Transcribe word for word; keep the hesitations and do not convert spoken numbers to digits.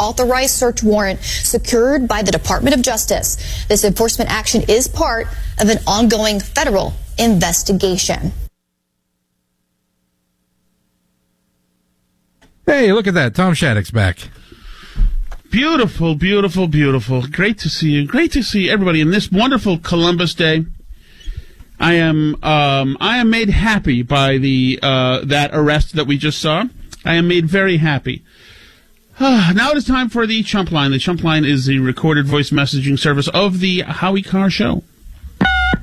authorized search warrant secured by the Department of Justice. This enforcement action is part of an ongoing federal investigation. Hey, look at that. Tom Shattuck's back. Beautiful, beautiful, beautiful. Great to see you. Great to see everybody in this wonderful Columbus Day. I am um, I am made happy by the uh, that arrest that we just saw. I am made very happy. Now it is time for the Chump Line. The Chump Line is the recorded voice messaging service of the Howie Carr Show.